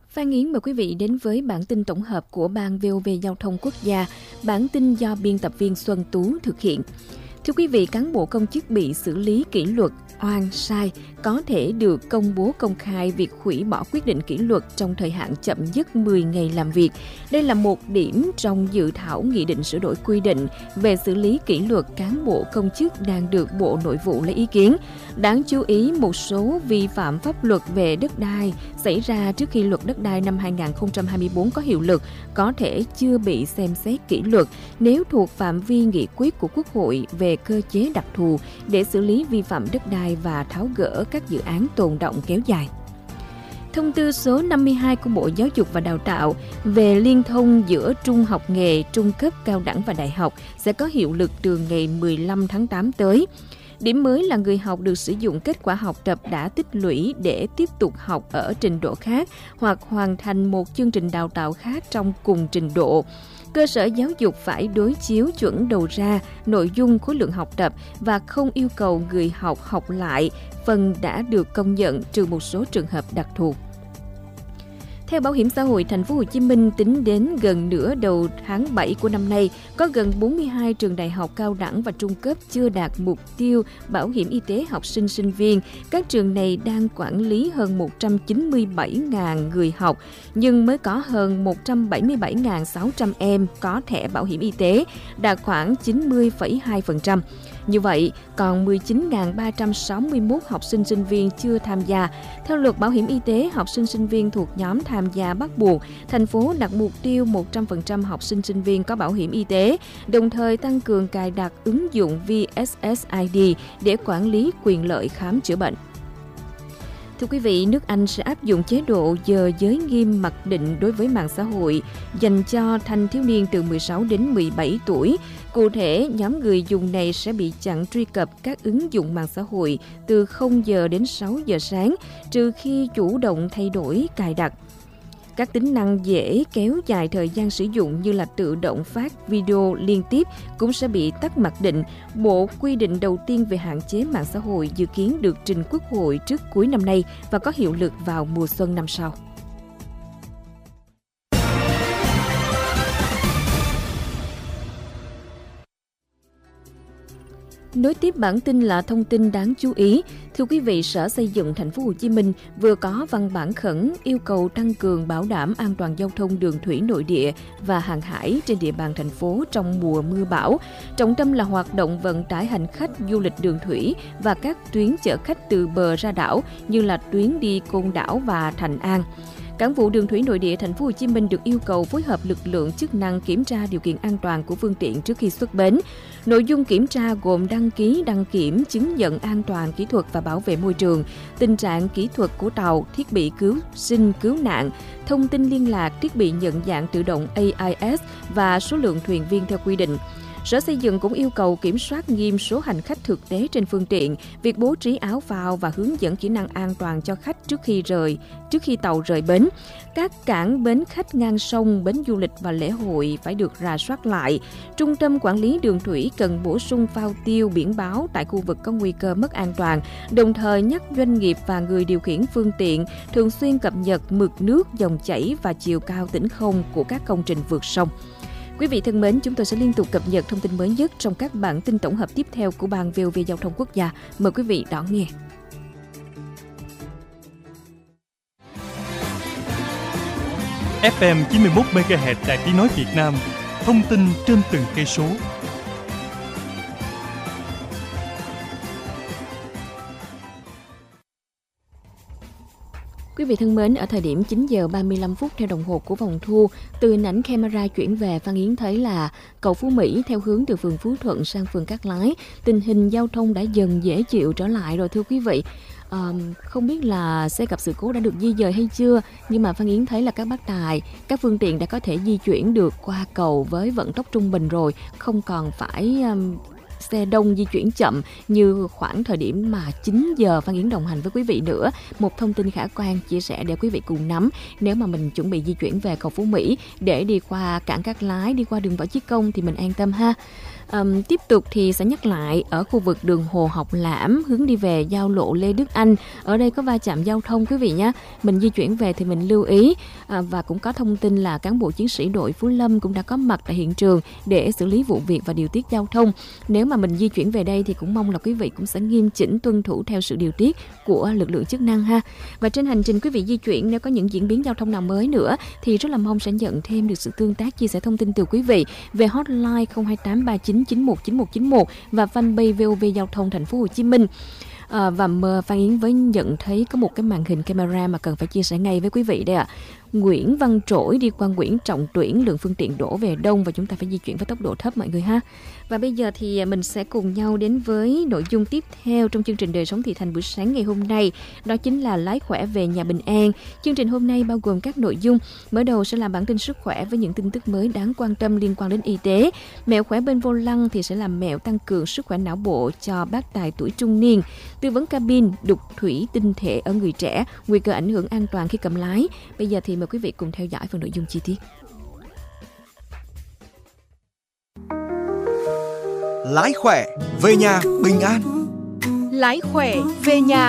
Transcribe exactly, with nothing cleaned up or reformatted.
Phan Yến mời quý vị đến với bản tin tổng hợp của Ban vê o vê Giao thông Quốc gia. Bản tin do biên tập viên Xuân Tú thực hiện. Thưa quý vị, cán bộ công chức bị xử lý kỷ luật oan sai có thể được công bố công khai việc hủy bỏ quyết định kỷ luật trong thời hạn chậm nhất mười ngày làm việc. Đây là một điểm trong dự thảo nghị định sửa đổi quy định về xử lý kỷ luật cán bộ công chức đang được Bộ Nội vụ lấy ý kiến. Đáng chú ý, một số vi phạm pháp luật về đất đai xảy ra trước khi luật đất đai năm hai không hai tư có hiệu lực có thể chưa bị xem xét kỷ luật nếu thuộc phạm vi nghị quyết của Quốc hội về cơ chế đặc thù để xử lý vi phạm đất đai và tháo gỡ các dự án tồn đọng kéo dài. Thông tư số năm mươi hai của Bộ Giáo dục và Đào tạo về liên thông giữa trung học nghề, trung cấp, cao đẳng và đại học sẽ có hiệu lực từ ngày mười lăm tháng tám tới. Điểm mới là người học được sử dụng kết quả học tập đã tích lũy để tiếp tục học ở trình độ khác hoặc hoàn thành một chương trình đào tạo khác trong cùng trình độ. Cơ sở giáo dục phải đối chiếu chuẩn đầu ra, nội dung, khối lượng học tập và không yêu cầu người học học lại phần đã được công nhận trừ một số trường hợp đặc thù. Theo Bảo hiểm xã hội Thành phố Hồ Chí Minh, tính đến gần nửa đầu tháng bảy của năm nay, có gần bốn mươi hai trường đại học cao đẳng và trung cấp chưa đạt mục tiêu bảo hiểm y tế học sinh sinh viên. Các trường này đang quản lý hơn một trăm chín mươi bảy nghìn người học, nhưng mới có hơn một trăm bảy mươi bảy nghìn sáu trăm em có thẻ bảo hiểm y tế, đạt khoảng chín mươi phẩy hai phần trăm. Như vậy, còn mười chín nghìn ba trăm sáu mươi mốt học sinh sinh viên chưa tham gia. Theo luật bảo hiểm y tế, học sinh sinh viên thuộc nhóm tham gia bắt buộc, thành phố đặt mục tiêu một trăm phần trăm học sinh sinh viên có bảo hiểm y tế, đồng thời tăng cường cài đặt ứng dụng vê ét ét i đê để quản lý quyền lợi khám chữa bệnh. Thưa quý vị, nước Anh sẽ áp dụng chế độ giờ giới nghiêm mặc định đối với mạng xã hội dành cho thanh thiếu niên từ mười sáu đến mười bảy tuổi. Cụ thể, nhóm người dùng này sẽ bị chặn truy cập các ứng dụng mạng xã hội từ không giờ đến sáu giờ sáng, trừ khi chủ động thay đổi cài đặt. Các tính năng dễ kéo dài thời gian sử dụng như là tự động phát video liên tiếp cũng sẽ bị tắt mặc định. Bộ quy định đầu tiên về hạn chế mạng xã hội dự kiến được trình Quốc hội trước cuối năm nay và có hiệu lực vào mùa xuân năm sau. Nối tiếp bản tin là thông tin đáng chú ý. Thưa quý vị, Sở Xây dựng Thành phố Hồ Chí Minh vừa có văn bản khẩn yêu cầu tăng cường bảo đảm an toàn giao thông đường thủy nội địa và hàng hải trên địa bàn thành phố trong mùa mưa bão. Trọng tâm là hoạt động vận tải hành khách du lịch đường thủy và các tuyến chở khách từ bờ ra đảo như là tuyến đi Côn Đảo và Thành An. Cảng vụ đường thủy nội địa Thành phố Hồ Chí Minh được yêu cầu phối hợp lực lượng chức năng kiểm tra điều kiện an toàn của phương tiện trước khi xuất bến. Nội dung kiểm tra gồm đăng ký, đăng kiểm, chứng nhận an toàn kỹ thuật và bảo vệ môi trường, tình trạng kỹ thuật của tàu, thiết bị cứu sinh cứu nạn, thông tin liên lạc, thiết bị nhận dạng tự động a i ét và số lượng thuyền viên theo quy định. Sở Xây dựng cũng yêu cầu kiểm soát nghiêm số hành khách thực tế trên phương tiện, việc bố trí áo phao và hướng dẫn kỹ năng an toàn cho khách trước khi rời, trước khi tàu rời bến. Các cảng bến khách ngang sông, bến du lịch và lễ hội phải được rà soát lại. Trung tâm Quản lý Đường thủy cần bổ sung phao tiêu biển báo tại khu vực có nguy cơ mất an toàn, đồng thời nhắc doanh nghiệp và người điều khiển phương tiện thường xuyên cập nhật mực nước, dòng chảy và chiều cao tĩnh không của các công trình vượt sông. Quý vị thân mến, chúng tôi sẽ liên tục cập nhật thông tin mới nhất trong các bản tin tổng hợp tiếp theo của Ban vê o vê Giao thông Quốc gia. Mời quý vị đón nghe. ép em chín mươi mốt mê ga héc Đài Tiếng nói Việt Nam, thông tin trên từng cây số. Quý vị thân mến, ở thời điểm chín giờ ba mươi lăm phút theo đồng hồ của vòng thu, từ hình ảnh camera chuyển về, Phan Yến thấy là cầu Phú Mỹ theo hướng từ phường Phú Thuận sang phường Cát Lái, tình hình giao thông đã dần dễ chịu trở lại rồi thưa quý vị. À, không biết là xe gặp sự cố đã được di dời hay chưa, nhưng mà Phan Yến thấy là các bác tài, các phương tiện đã có thể di chuyển được qua cầu với vận tốc trung bình rồi, không còn phải um, xe đông di chuyển chậm như khoảng thời điểm mà chín giờ Phan Yến đồng hành với quý vị nữa. Một thông tin khả quan chia sẻ để quý vị cùng nắm nếu mà mình chuẩn bị di chuyển về cầu Phú Mỹ để đi qua cảng Cát Lái, đi qua đường Võ Chí Công thì mình an tâm ha. Um, tiếp tục thì sẽ nhắc lại ở khu vực đường Hồ Học Lãm hướng đi về giao lộ Lê Đức Anh, ở đây có va chạm giao thông quý vị nhé. Mình di chuyển về thì mình lưu ý, à, và cũng có thông tin là cán bộ chiến sĩ đội Phú Lâm cũng đã có mặt tại hiện trường để xử lý vụ việc và điều tiết giao thông. Nếu mà mình di chuyển về đây thì cũng mong là quý vị cũng sẽ nghiêm chỉnh tuân thủ theo sự điều tiết của lực lượng chức năng ha. Và trên hành trình quý vị di chuyển, nếu có những diễn biến giao thông nào mới nữa thì rất là mong sẽ nhận thêm được sự tương tác, chia sẻ thông tin từ quý vị về hotline không hai tám ba chín chín một chín một chín một và fanpage vê o vê Giao thông Thành phố Hồ Chí Minh. À, và mờ Phan Yến với nhận thấy có một cái màn hình camera mà cần phải chia sẻ ngay với quý vị đây ạ. À. Nguyễn Văn Trỗi đi qua Nguyễn Trọng Tuyển, lượng phương tiện đổ về đông và chúng ta phải di chuyển với tốc độ thấp mọi người ha. Và bây giờ thì mình sẽ cùng nhau đến với nội dung tiếp theo trong chương trình Đời sống thị thành buổi sáng ngày hôm nay. Đó chính là lái khỏe về nhà bình an. Chương trình hôm nay bao gồm các nội dung. Mở đầu sẽ là bản tin sức khỏe với những tin tức mới đáng quan tâm liên quan đến y tế. Mẹo khỏe bên vô lăng thì sẽ là mẹo tăng cường sức khỏe não bộ cho bác tài tuổi trung niên. Tư vấn cabin, đục thủy tinh thể ở người trẻ, nguy cơ ảnh hưởng an toàn khi cầm lái. Bây giờ thì mời quý vị cùng theo dõi phần nội dung chi tiết. Lái khỏe về nhà bình an. Lái khỏe về nhà